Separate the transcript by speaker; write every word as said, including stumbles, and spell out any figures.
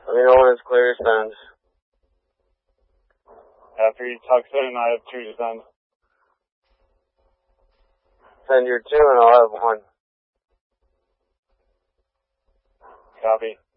Speaker 1: Let me know when it's clear, send.
Speaker 2: After you tuck in, I have two to send.
Speaker 1: Send your two and I'll have one.
Speaker 2: Copy.